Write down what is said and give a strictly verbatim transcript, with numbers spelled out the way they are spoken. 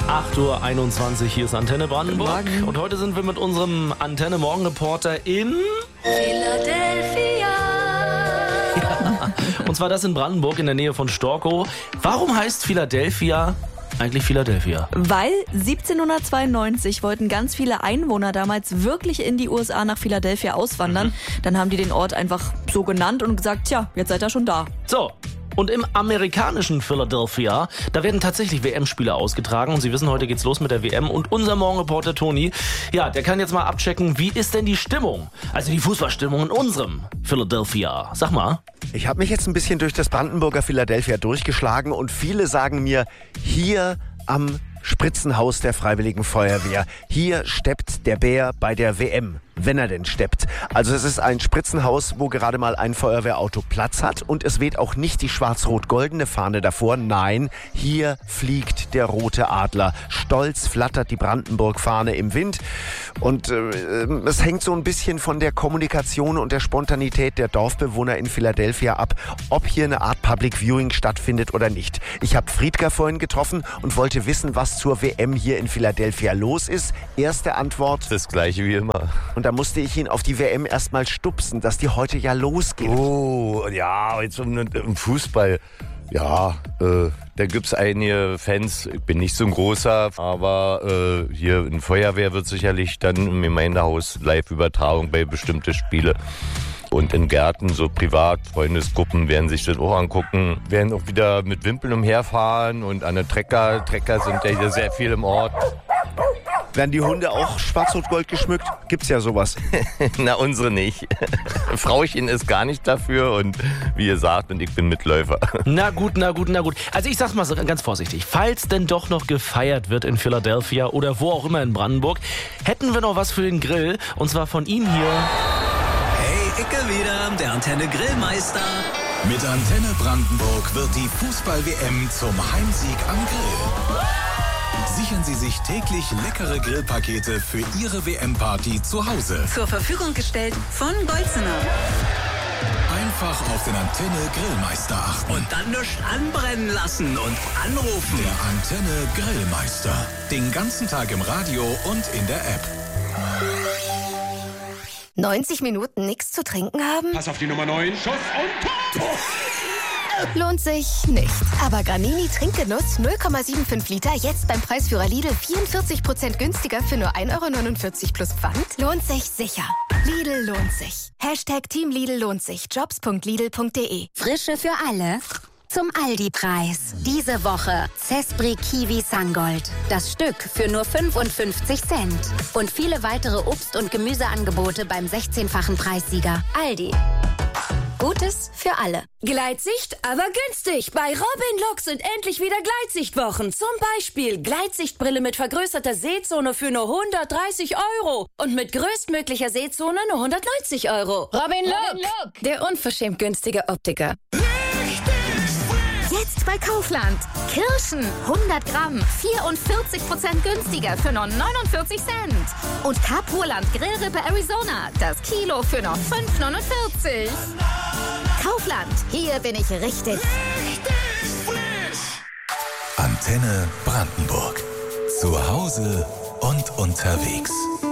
acht Uhr einundzwanzig, hier ist Antenne Brandenburg. Morgen. Und heute sind wir mit unserem Antenne Morgen-Reporter in Philadelphia. Ja, und zwar das in Brandenburg in der Nähe von Storkow. Warum heißt Philadelphia eigentlich Philadelphia? Weil siebzehnhundertzweiundneunzig wollten ganz viele Einwohner damals wirklich in die U S A nach Philadelphia auswandern. Mhm. Dann haben die den Ort einfach so genannt und gesagt, tja, jetzt seid ihr schon da. So. Und im amerikanischen Philadelphia, da werden tatsächlich W M-Spiele ausgetragen. Und Sie wissen, heute geht's los mit der W M. Und unser Morgenreporter Toni, ja, der kann jetzt mal abchecken, wie ist denn die Stimmung? Also die Fußballstimmung in unserem Philadelphia. Sag mal. Ich habe mich jetzt ein bisschen durch das Brandenburger Philadelphia durchgeschlagen und viele sagen mir, hier am Spritzenhaus der Freiwilligen Feuerwehr, hier steppt der Bär bei der W M. Wenn er denn steppt. Also es ist ein Spritzenhaus, wo gerade mal ein Feuerwehrauto Platz hat und es weht auch nicht die schwarz-rot-goldene Fahne davor. Nein, hier fliegt der rote Adler. Stolz flattert die Brandenburg-Fahne im Wind und äh, es hängt so ein bisschen von der Kommunikation und der Spontanität der Dorfbewohner in Philadelphia ab, ob hier eine Art Public Viewing stattfindet oder nicht. Ich habe Friedker vorhin getroffen und wollte wissen, was zur W M hier in Philadelphia los ist. Erste Antwort: Das gleiche wie immer. Und da musste ich ihn auf die W M erstmal stupsen, dass die heute ja losgeht. Oh, ja, jetzt um, um Fußball. Ja, äh, da gibt's einige Fans. Ich bin nicht so ein großer, aber äh, hier in Feuerwehr wird sicherlich dann im Gemeindehaus Live-Übertragung bei bestimmten Spiele. Und in Gärten, so privat, Freundesgruppen werden sich das auch angucken. Werden auch wieder mit Wimpeln umherfahren und an der Trecker. Trecker sind ja hier sehr viel im Ort. Werden die Hunde auch schwarz-rot-gold geschmückt? Gibt's ja sowas. Na, unsere nicht. Frauchen ist gar nicht dafür und wie gesagt, und ich bin Mitläufer. Na gut, na gut, na gut. Also ich sag's mal so ganz vorsichtig. Falls denn doch noch gefeiert wird in Philadelphia oder wo auch immer in Brandenburg, hätten wir noch was für den Grill. Und zwar von Ihnen hier. Hey, Icke wieder, der Antenne Grillmeister. Mit Antenne Brandenburg wird die Fußball-W M zum Heimsieg am Grill. Sichern Sie sich täglich leckere Grillpakete für Ihre W M-Party zu Hause. Zur Verfügung gestellt von Bolzener. Einfach auf den Antenne Grillmeister achten. Und dann nichts anbrennen lassen und anrufen. Der Antenne Grillmeister. Den ganzen Tag im Radio und in der App. neunzig Minuten nichts zu trinken haben? Pass auf die Nummer neun. Schuss und Tor! Lohnt sich nicht. Aber Granini Trinkgenuss null Komma fünfundsiebzig Liter jetzt beim Preisführer Lidl vierundvierzig Prozent günstiger für nur ein Euro neunundvierzig plus Pfand? Lohnt sich sicher. Lidl lohnt sich. Hashtag Team Lidl lohnt sich. Jobs punkt lidl punkt de. Frische für alle. Zum Aldi-Preis. Diese Woche Cespri Kiwi Sangold. Das Stück für nur fünfundfünfzig Cent. Und viele weitere Obst- und Gemüseangebote beim sechzehnfachen Preissieger. Aldi. Gutes für alle. Gleitsicht, aber günstig. Bei Robin Look sind endlich wieder Gleitsichtwochen. Zum Beispiel Gleitsichtbrille mit vergrößerter Sehzone für nur hundertdreißig Euro. Und mit größtmöglicher Sehzone nur hundertneunzig Euro. Robin Look, der unverschämt günstige Optiker. Jetzt bei Kaufland. Kirschen hundert Gramm, vierundvierzig Prozent günstiger für nur neunundvierzig Cent. Und Capurland Grillrippe Arizona, das Kilo für nur fünf neunundvierzig. Kaufland, hier bin ich richtig. Antenne Brandenburg. Zu Hause und unterwegs.